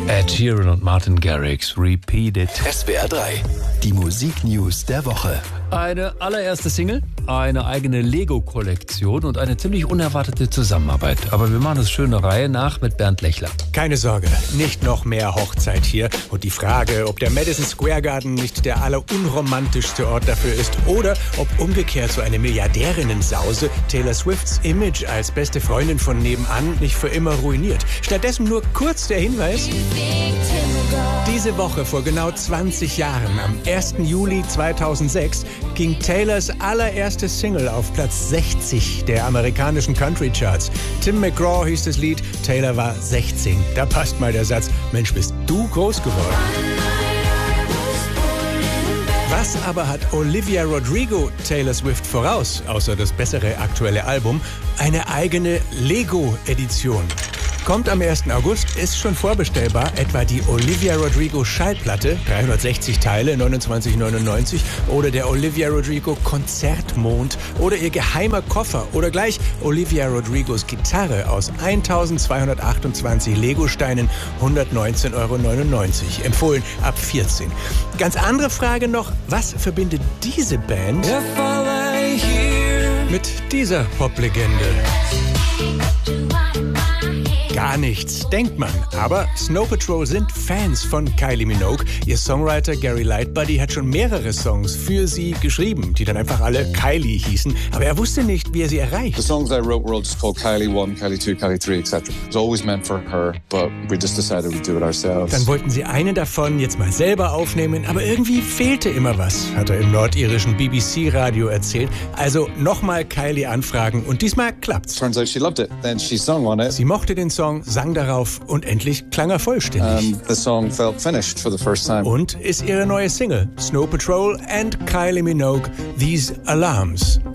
Ed Sheeran und Martin Garrix, Repeat It. SWR 3, die Musiknews der Woche. Eine allererste Single, eine eigene Lego-Kollektion und eine ziemlich unerwartete Zusammenarbeit. Aber wir machen es schöne Reihe nach mit Bernd Lechler. Keine Sorge, nicht noch mehr Hochzeit hier. Und die Frage, ob der Madison Square Garden nicht der allerunromantischste Ort dafür ist oder ob umgekehrt so eine Milliardärinnen-Sause Taylor Swifts Image als beste Freundin von nebenan nicht für immer ruiniert. Stattdessen nur kurz der Hinweis: Diese Woche vor genau 20 Jahren, am 1. Juli 2006, ging Taylors allererste Single auf Platz 60 der amerikanischen Country-Charts. Tim McGraw hieß das Lied, Taylor war 16. Da passt mal der Satz: Mensch, bist du groß geworden. Was aber hat Olivia Rodrigo Taylor Swift voraus, außer das bessere aktuelle Album? Eine eigene Lego-Edition. Kommt am 1. August, ist schon vorbestellbar, etwa die Olivia Rodrigo Schallplatte, 360 Teile, 29,99, oder der Olivia Rodrigo Konzertmond oder ihr geheimer Koffer oder gleich Olivia Rodrigos Gitarre aus 1228 Lego-Steinen, 119,99 €, empfohlen ab 14. Ganz andere Frage noch, was verbindet diese Band mit dieser Poplegende? Gar nichts, denkt man. Aber Snow Patrol sind Fans von Kylie Minogue. Ihr Songwriter Gary Lightbody hat schon mehrere Songs für sie geschrieben, die dann einfach alle Kylie hießen. Aber er wusste nicht, wie er sie erreicht. The songs I wrote were all just called Kylie 1, Kylie 2, Kylie 3, etc. It was always meant for her, but we just decided we'd do it ourselves. Dann wollten sie eine davon jetzt mal selber aufnehmen, aber irgendwie fehlte immer was, hat er im nordirischen BBC-Radio erzählt. Also nochmal Kylie anfragen und diesmal klappt's. Turns out she loved it. Then she sung on it. Sie mochte den Song, sang darauf und endlich klang er vollständig. The song felt finished for the first time. Und ist ihre neue Single, Snow Patrol and Kylie Minogue, These Alarms.